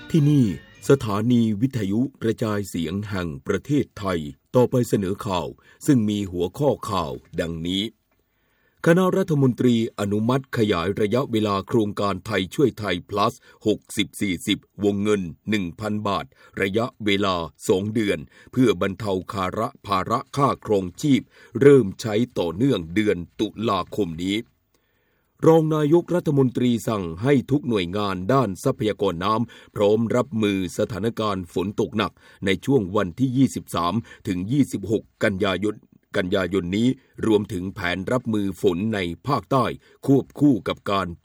ที่นี่สถานีวิทยุกระจายเสียงแห่งประเทศไทยต่อไปเสนอข่าวซึ่งมีหัวข้อข่าวดังนี้คณะรัฐมนตรีอนุมัติขยายระยะเวลาโครงการไทยช่วยไทย plus 60-40 วงเงิน 1,000 บาทระยะเวลา 2 เดือนเพื่อบรรเทาภาระค่าครองชีพเริ่มใช้ต่อเนื่องเดือนตุลาคมนี้รองนายกรัฐมนตรีสั่งให้ทุกหน่วยงานด้านทรัพยากรน้ำพร้อมรับมือสถานการณ์ฝนตกหนักในช่วงวันที่ 23 ถึง 26 กันยายนนี้รวมถึงแผนรับมือฝนในภาคใต้ควบคู่กับการ